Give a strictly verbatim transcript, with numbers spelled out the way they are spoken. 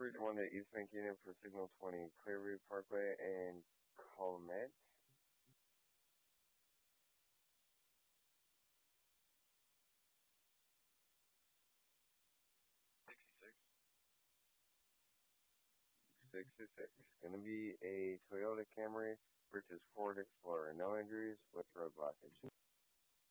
Bridge one to East Bank Unit for Signal twenty, Clearview Parkway and Calumet. sixty-six. Going to be a Toyota Camry versus Ford Explorer. No injuries with road blockage.